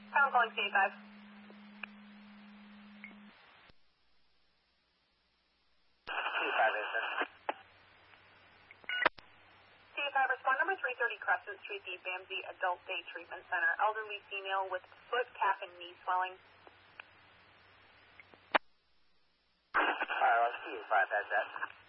Pound calling C5. C5, respond number 330 Crescent Street, the Bamsey Adult Day Treatment Center. Elderly female with foot, calf, and knee swelling. Alright, C5 has that.